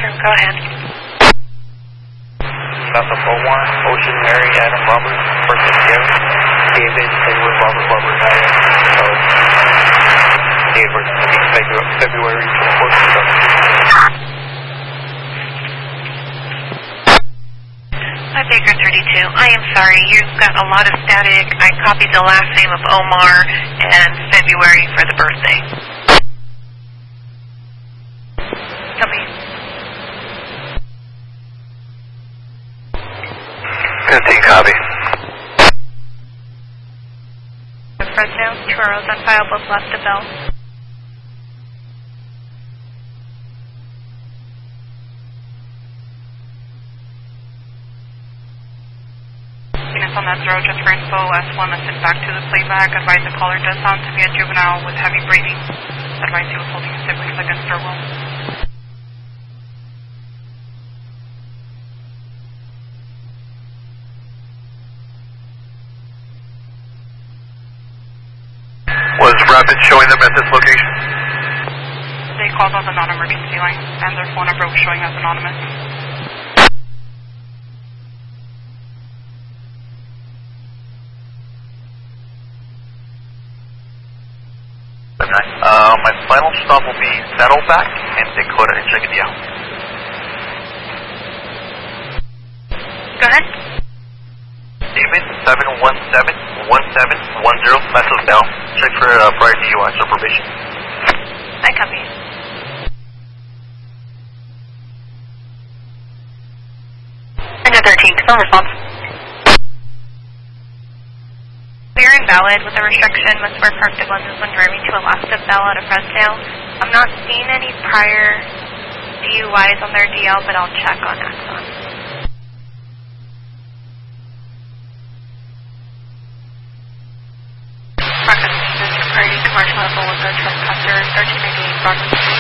room, go ahead. South of Omar, Ocean, Mary, Adam, Robert, Person, Gary, David, Edward, Robert, Adam, Edward, February 24th. 5 Baker 32. I am sorry, you've got a lot of static. I copied the last name of Omar and February for the birthday. Copy. 15, copy. Fresno, Churros on file, both left of Bell. Units on that 0, just for info, S1 is sent back to the playback. Advise the caller does sound to be a juvenile with heavy breathing. Advise he was holding his siblings against their will. Was Rapid showing them at this location? They called on the non-emergency line, and their phone number was showing as anonymous. My final stop will be Saddleback and Dakota and Chickadee. Go ahead. David, 717-1710, Message now. Check for prior DUI or probation. I copy. Engine 13, confirm response. Clear and valid with a restriction must wear parked lenses when driving to Alaska Bell out of Fresno. I'm not seeing any prior DUIs on their DL, but I'll check on Axon. Practice, this is commercial level with a trespasser, 1388 Broadway.